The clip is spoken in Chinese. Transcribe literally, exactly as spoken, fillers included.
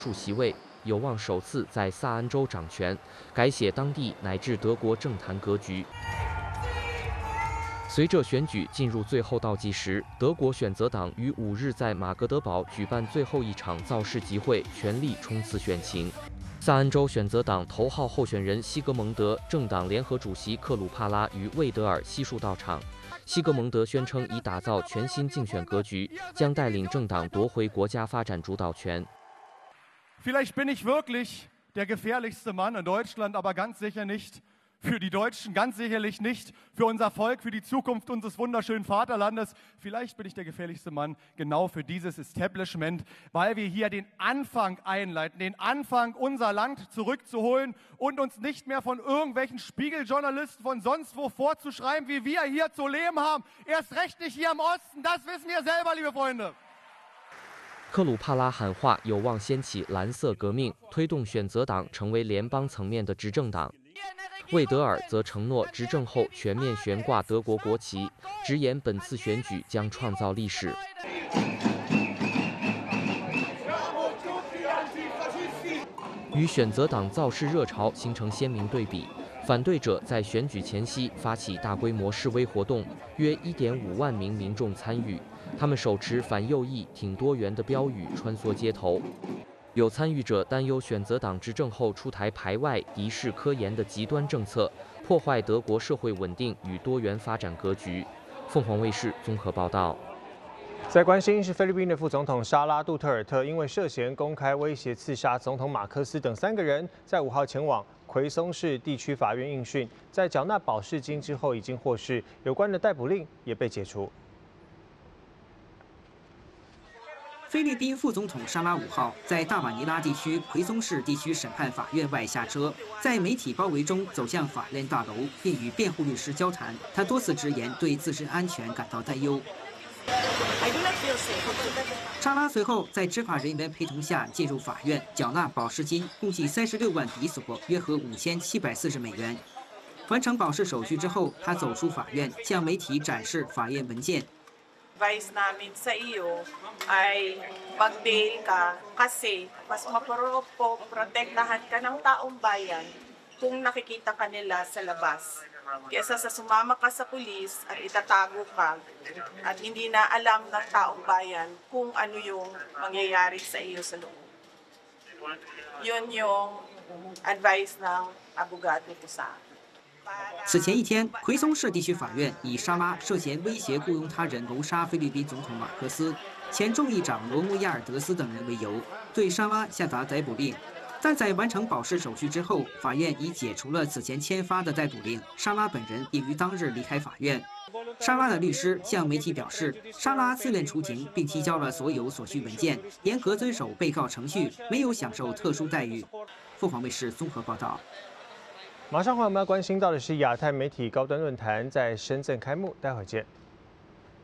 数席位，有望首次在萨安州掌权，改写当地乃至德国政坛格局。随着选举进入最后倒计时，德国选择党于五日在马格德堡举办最后一场造势集会，全力冲刺选情。萨安州选择党头号候选人西格蒙德、政党联合主席克鲁帕拉与魏德尔悉数到场。西格蒙德宣称已打造全新竞选格局，将带领政党夺回国家发展主导权。 Vielleicht bin ich wirklich der gefährlichste Mann in Deutschland, aber ganz sicher nicht für die Deutschen, ganz sicherlich nicht für unser Volk, für die Zukunft unseres wunderschönen Vaterlandes. Vielleicht bin ich der gefährlichste Mann genau für dieses Establishment, weil wir hier den Anfang einleiten, den Anfang, unser Land zurückzuholen und uns nicht mehr von irgendwelchen Spiegeljournalisten von sonst wo vorzuschreiben, wie wir hier zu leben haben. Erst recht nicht hier im Osten, das wissen wir selber, liebe Freunde. 克鲁帕拉喊话有望掀起蓝色革命，推动选择党成为联邦层面的执政党。魏德尔则承诺执政后全面悬挂德国国旗，直言本次选举将创造历史。与选择党造势热潮形成鲜明对比，反对者在选举前夕发起大规模示威活动，约 一点五万名民众参与。他们手持反右翼、挺多元的标语穿梭街头。有参与者担忧选择党执政后出台排外、敌视科研的极端政策，破坏德国社会稳定与多元发展格局。凤凰卫视综合报道。 在关心是菲律宾的副总统沙拉杜特尔特，因为涉嫌公开威胁刺杀总统马克思等三个人，在五号前往奎松市地区法院应讯，在缴纳保释金之后已经获释，有关的逮捕令也被解除。 菲律宾副总统沙拉五号在大马尼拉地区奎松市地区审判法院外下车，在媒体包围中走向法院大楼，并与辩护律师交谈。他多次直言对自身安全感到担忧。沙拉随后在执法人员陪同下进入法院，缴纳保释金，共计三十六万比索，约合五千七百四十美元。完成保释手续之后，他走出法院，向媒体展示法院文件。 advice namin sa iyo ay mag-bail ka kasi mas maprotektahan ka ng taong bayan kung nakikita ka nila sa labas. Kaysa sa sumama ka sa pulis at itatago ka at hindi na alam ng taong bayan kung ano yung mangyayari sa iyo sa loob. Yun yung advice ng abogado ko sa akin. 此前一天，奎松市地区法院以沙拉涉嫌威胁雇佣他人谋杀菲律宾总统马克思、前众议长罗穆亚尔德斯等人为由，对沙拉下达逮捕令。但在完成保释手续之后，法院已解除了此前签发的逮捕令。沙拉本人也于当日离开法院。沙拉的律师向媒体表示，沙拉自愿出庭，并提交了所有所需文件，严格遵守被告程序，没有享受特殊待遇。凤凰卫视综合报道。 马上，我们要关心到的是亚太媒体高端论坛在深圳开幕，待会儿见。